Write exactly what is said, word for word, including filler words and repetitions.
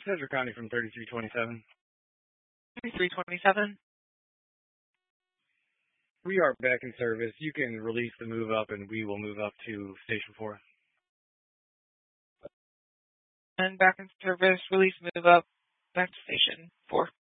Cedric Connie from thirty-three twenty-seven. thirty-three twenty-seven. We are back in service. You can release the move up, and we will move up to Station four. And back in service, release, move up, back to Station four.